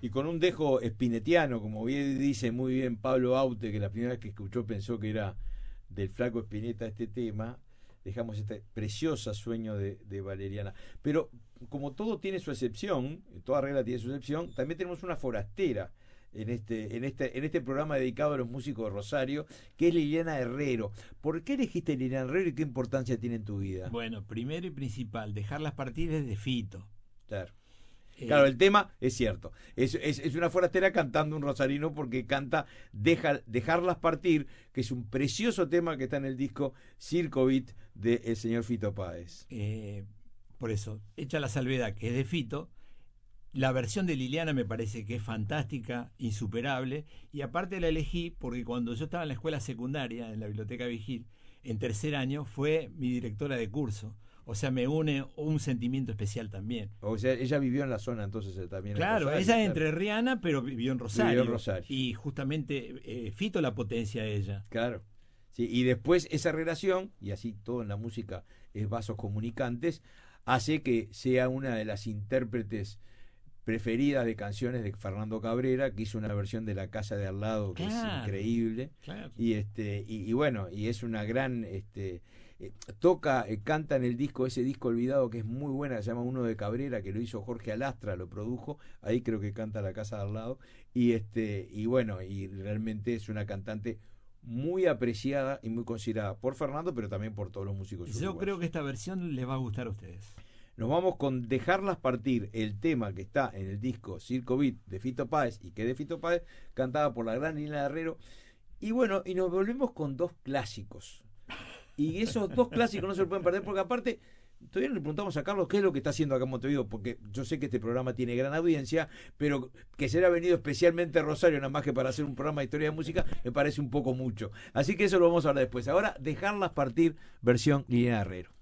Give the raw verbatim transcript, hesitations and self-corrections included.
y con un dejo spinetiano, como bien dice muy bien Pablo Aute, que la primera vez que escuchó pensó que era del Flaco Spinetta este tema. Dejamos este preciosa Sueño de, de Valeriana. Pero como todo tiene su excepción, toda regla tiene su excepción, también tenemos una forastera en este, en este, en este programa dedicado a los músicos de Rosario, que es Liliana Herrero. ¿Por qué elegiste Liliana Herrero y qué importancia tiene en tu vida? Bueno, primero y principal, dejarlas partir es de Fito. Claro. Eh, Claro, el tema es cierto. Es, es, es una forastera cantando un rosarino porque canta Deja, Dejarlas Partir, que es un precioso tema que está en el disco Circo Beat del señor Fito Páez. eh, por eso, hecha la salvedad que es de Fito, la versión de Liliana me parece que es fantástica, insuperable, y aparte la elegí porque cuando yo estaba en la escuela secundaria, en la Biblioteca Vigil, en tercer año, fue mi directora de curso. O sea, me une un sentimiento especial también. O sea, ella vivió en la zona entonces eh, también. Claro, en Rosario, ella es claro. entrerriana, pero vivió en Rosario. Vivió en Rosario. Y justamente eh, Fito la potencia a ella. Claro. Sí, y después esa relación, y así todo en la música es vasos comunicantes, hace que sea una de las intérpretes preferidas de canciones de Fernando Cabrera, que hizo una versión de La Casa de Al Lado que Claro, es increíble. Claro. Y este y, y bueno, y es una gran este eh, toca, eh, canta en el disco, ese disco olvidado que es muy buena, se llama Uno de Cabrera, que lo hizo Jorge Alastra, lo produjo, ahí creo que canta La Casa de Al Lado, y este y bueno, y realmente es una cantante muy apreciada y muy considerada por Fernando, pero también por todos los músicos Yo uruguayos. creo que esta versión les va a gustar a ustedes. Nos vamos con Dejarlas Partir, el tema que está en el disco Circo Beat de Fito Páez, y que es de Fito Páez, cantada por la gran Liliana Herrero. Y bueno, y nos volvemos con dos clásicos. Y esos dos clásicos no se lo pueden perder, porque aparte, todavía no le preguntamos a Carlos qué es lo que está haciendo acá en Montevideo, porque yo sé que este programa tiene gran audiencia, pero que se le ha venido especialmente a Rosario, nada más que para hacer un programa de historia de música, me parece un poco mucho. Así que eso lo vamos a hablar después. Ahora, Dejarlas Partir, versión Liliana Herrero.